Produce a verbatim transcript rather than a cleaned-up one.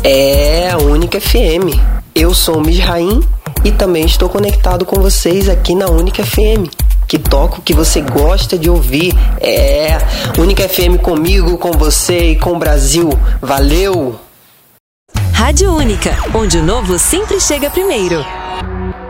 É a Única F M. Eu sou o Misraim e também estou conectado com vocês aqui na Única F M, que toca o que você gosta de ouvir. É, Única F M comigo, com você e com o Brasil. Valeu! Rádio Única, onde o novo sempre chega primeiro.